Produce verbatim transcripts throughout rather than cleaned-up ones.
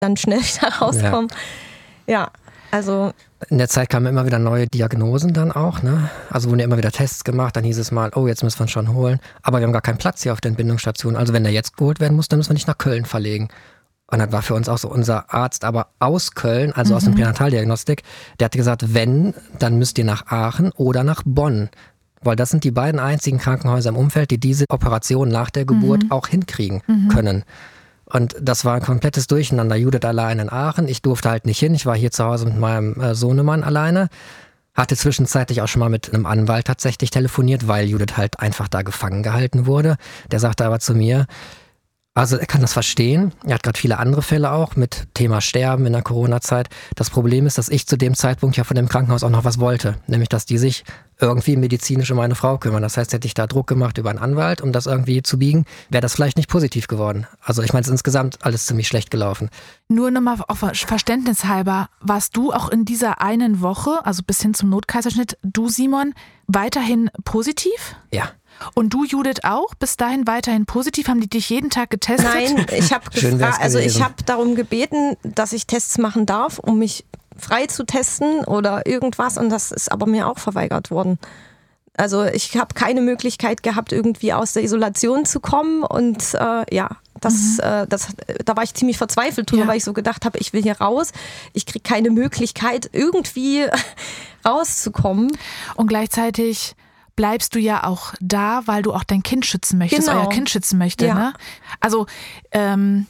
dann schnell wieder rauskommen. Ja, ja also... In der Zeit kamen immer wieder neue Diagnosen dann auch, ne? Also wurden ja immer wieder Tests gemacht, dann hieß es mal, oh, jetzt müssen wir ihn schon holen. Aber wir haben gar keinen Platz hier auf der Entbindungsstation. Also wenn der jetzt geholt werden muss, dann müssen wir nicht nach Köln verlegen. Und das war für uns auch so unser Arzt, aber aus Köln, also mhm. aus der Pränataldiagnostik, der hatte gesagt, wenn, dann müsst ihr nach Aachen oder nach Bonn. Weil das sind die beiden einzigen Krankenhäuser im Umfeld, die diese Operation nach der Geburt mhm. auch hinkriegen mhm. können. Und das war ein komplettes Durcheinander. Judith allein in Aachen, ich durfte halt nicht hin. Ich war hier zu Hause mit meinem äh, Sohnemann alleine. Hatte zwischenzeitlich auch schon mal mit einem Anwalt tatsächlich telefoniert, weil Judith halt einfach da gefangen gehalten wurde. Der sagte aber zu mir, also er kann das verstehen. Er hat gerade viele andere Fälle auch mit Thema Sterben in der Corona-Zeit. Das Problem ist, dass ich zu dem Zeitpunkt ja von dem Krankenhaus auch noch was wollte. Nämlich, dass die sich irgendwie medizinisch um meine Frau kümmern. Das heißt, hätte ich da Druck gemacht über einen Anwalt, um das irgendwie zu biegen, wäre das vielleicht nicht positiv geworden. Also ich meine, es ist insgesamt alles ziemlich schlecht gelaufen. Nur nochmal auf Verständnis halber, warst du auch in dieser einen Woche, also bis hin zum Notkaiserschnitt, du Simon, weiterhin positiv? Ja. Und du, Judith, auch? Bis dahin weiterhin positiv? Haben die dich jeden Tag getestet? Nein, ich habe gefragt, also ich habe darum gebeten, dass ich Tests machen darf, um mich frei zu testen oder irgendwas, und das ist aber mir auch verweigert worden. Also ich habe keine Möglichkeit gehabt, irgendwie aus der Isolation zu kommen, und äh, ja, das, mhm. äh, das, da war ich ziemlich verzweifelt drüber, ja. weil ich so gedacht habe, ich will hier raus, ich kriege keine Möglichkeit, irgendwie rauszukommen. Und gleichzeitig bleibst du ja auch da, weil du auch dein Kind schützen möchtest, genau. euer Kind schützen möchte. Ja. Ne? Also ähm,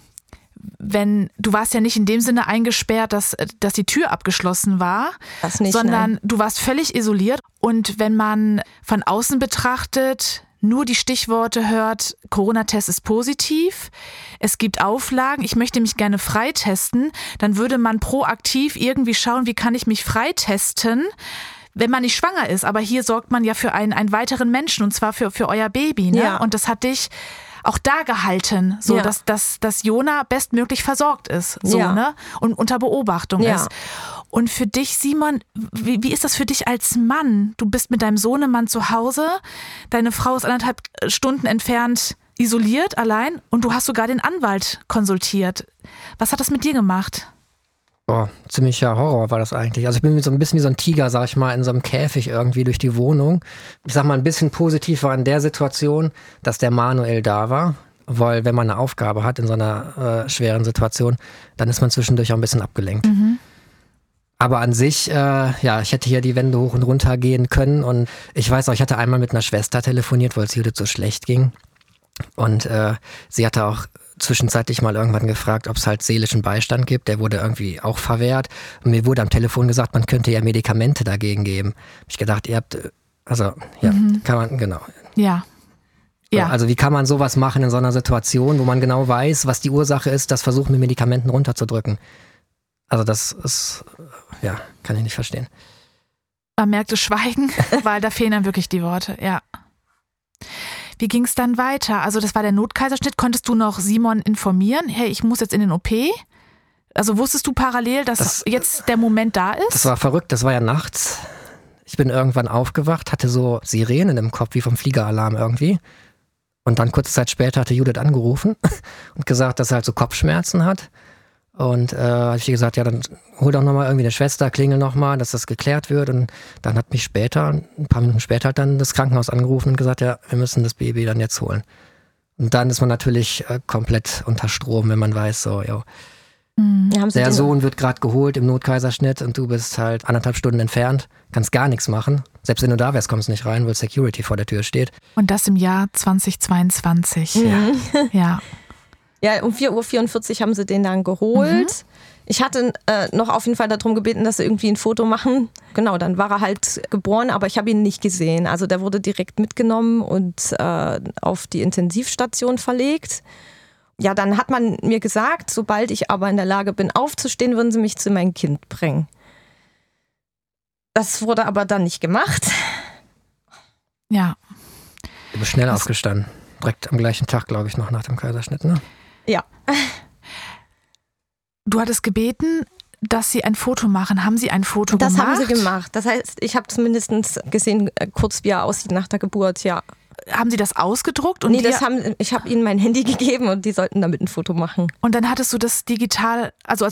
wenn du warst ja nicht in dem Sinne eingesperrt, dass, dass die Tür abgeschlossen war, das nicht, sondern nein. du warst völlig isoliert. Und wenn man von außen betrachtet, nur die Stichworte hört, Corona-Test ist positiv, es gibt Auflagen, ich möchte mich gerne freitesten, dann würde man proaktiv irgendwie schauen, wie kann ich mich freitesten, wenn man nicht schwanger ist. Aber hier sorgt man ja für einen, einen weiteren Menschen, und zwar für, für euer Baby. Ne? Ja. Und das hat dich auch da gehalten, so ja. dass, dass, dass Jona bestmöglich versorgt ist, so, ja. ne? Und unter Beobachtung ja. ist. Und für dich, Simon, wie, wie ist das für dich als Mann? Du bist mit deinem Sohnemann zu Hause, deine Frau ist anderthalb Stunden entfernt isoliert, allein, und du hast sogar den Anwalt konsultiert. Was hat das mit dir gemacht? Oh, ziemlicher Horror war das eigentlich. Also ich bin so ein bisschen wie so ein Tiger, sag ich mal, in so einem Käfig irgendwie durch die Wohnung. Ich sag mal, ein bisschen positiv war in der Situation, dass der Manuel da war. Weil wenn man eine Aufgabe hat in so einer äh, schweren Situation, dann ist man zwischendurch auch ein bisschen abgelenkt. Mhm. Aber an sich, äh, ja, ich hätte hier die Wände hoch und runter gehen können. Und ich weiß auch, ich hatte einmal mit einer Schwester telefoniert, weil es Judith so schlecht ging. Und äh, sie hatte auch zwischenzeitlich mal irgendwann gefragt, ob es halt seelischen Beistand gibt. Der wurde irgendwie auch verwehrt. Und mir wurde am Telefon gesagt, man könnte ja Medikamente dagegen geben. Hab ich gedacht, ihr habt, also, ja, mhm. kann man, genau. Ja. Ja. Also wie kann man sowas machen in so einer Situation, wo man genau weiß, was die Ursache ist, das versuchen mit Medikamenten runterzudrücken. Also das ist, ja, kann ich nicht verstehen. Man merkt das Schweigen, weil da fehlen dann wirklich die Worte, ja. Wie ging es dann weiter? Also das war der Notkaiserschnitt. Konntest du noch Simon informieren? Hey, ich muss jetzt in den O P? Also wusstest du parallel, dass das, jetzt der Moment da ist? Das war verrückt, das war ja nachts. Ich bin irgendwann aufgewacht, hatte so Sirenen im Kopf, wie vom Fliegeralarm irgendwie. Und dann kurze Zeit später hatte Judith angerufen und gesagt, dass er halt so Kopfschmerzen hat. Und äh, habe ich gesagt, ja, dann hol doch nochmal irgendwie eine Schwester, klingel nochmal, dass das geklärt wird. Und dann hat mich später, ein paar Minuten später, hat dann das Krankenhaus angerufen und gesagt, ja, wir müssen das Baby dann jetzt holen. Und dann ist man natürlich äh, komplett unter Strom, wenn man weiß, so, jo, ja, der Sohn wird gerade geholt im Notkaiserschnitt und du bist halt anderthalb Stunden entfernt, kannst gar nichts machen. Selbst wenn du da wärst, kommst du nicht rein, weil Security vor der Tür steht. Und das im Jahr zweitausendzweiundzwanzig. Mhm. Ja. Ja, um vier Uhr vierundvierzig haben sie den dann geholt. Mhm. Ich hatte äh, noch auf jeden Fall darum gebeten, dass sie irgendwie ein Foto machen. Genau, dann war er halt geboren, aber ich habe ihn nicht gesehen. Also der wurde direkt mitgenommen und äh, auf die Intensivstation verlegt. Ja, dann hat man mir gesagt, sobald ich aber in der Lage bin aufzustehen, würden sie mich zu meinem Kind bringen. Das wurde aber dann nicht gemacht. Ja. Du bist schnell das aufgestanden. Direkt am gleichen Tag, glaube ich, noch nach dem Kaiserschnitt, ne? Ja. Du hattest gebeten, dass sie ein Foto machen. Haben sie ein Foto das gemacht? Das haben sie gemacht. Das heißt, ich habe zumindest gesehen, kurz wie er aussieht nach der Geburt, ja. haben Sie das ausgedruckt? Und nee, das haben, ich habe ihnen mein Handy gegeben und die sollten damit ein Foto machen. Und dann hattest du das digital, also